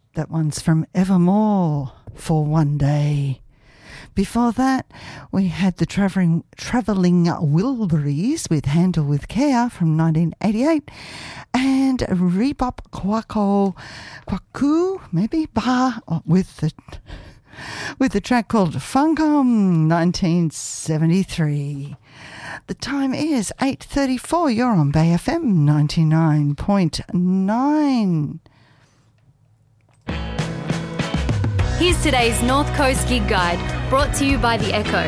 That one's from Evermore, For One Day. Before that, we had the Travelling Wilburys with Handle with Care from 1988, and Rebop Kwaku, maybe, Ba, with the track called Funcom, 1973. The time is 8:34. You're on Bay FM 99.9. Here's today's North Coast Gig Guide, brought to you by The Echo.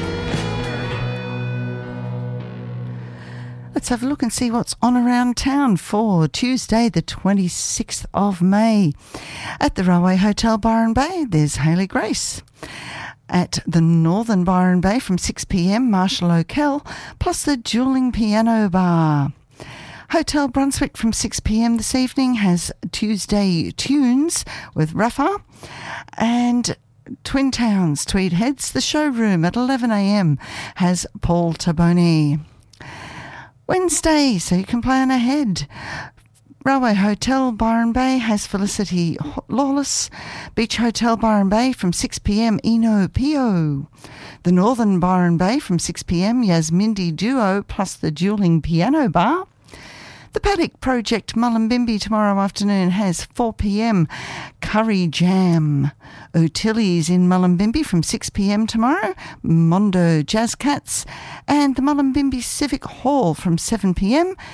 Let's have a look and see what's on around town for Tuesday, the 26th of May. At the Railway Hotel Byron Bay, there's Hayley Grace. At the Northern Byron Bay from 6 p.m, Marshall O'Kell, plus the Dueling Piano Bar. Hotel Brunswick from 6 p.m. this evening has Tuesday Tunes with Rafa, and Twin Towns, Tweed Heads, the showroom at 11 a.m. has Paul Taboni. Wednesday, so you can plan ahead. Railway Hotel Byron Bay has Felicity Lawless. Beach Hotel Byron Bay from 6 p.m, Eno Pio. The Northern Byron Bay from 6 p.m, Yasmindi Duo plus the Dueling Piano Bar. The Paddock Project Mullumbimby tomorrow afternoon has 4 p.m, Curry Jam. O'Tilly's in Mullumbimby from 6 p.m. tomorrow, Mondo Jazz Cats, and the Mullumbimby Civic Hall from 7 p.m,